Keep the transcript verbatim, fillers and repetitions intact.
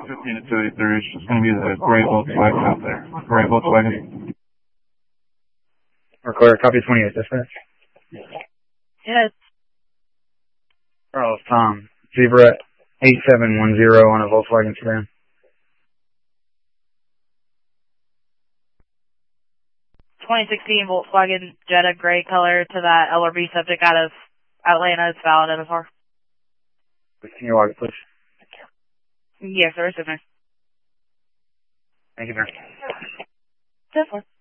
fifteen to two eighty-three, it's just going to be the gray Volkswagen out there. Gray Volkswagen. Recorder, copy twenty-eight, dispatch. Yes. Charles, Tom, Zebra eight seven one zero on a Volkswagen sedan. twenty sixteen Volkswagen Jetta gray color to that L R B subject out of Atlanta is valid in the car. Can you log it, please? Yes, sir. It's in there. Thank you, sir. Definitely.